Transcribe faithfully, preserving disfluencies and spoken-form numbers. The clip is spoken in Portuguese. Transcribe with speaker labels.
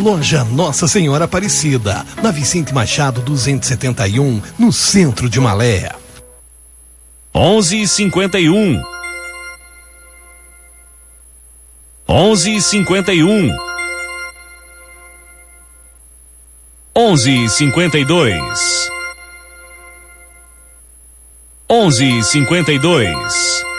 Speaker 1: Loja Nossa Senhora Aparecida, na Vicente Machado duzentos e setenta e um, no centro de Malé.
Speaker 2: onze e cinquenta e um. onze e cinquenta e um. onze e cinquenta e dois. onze e cinquenta e dois.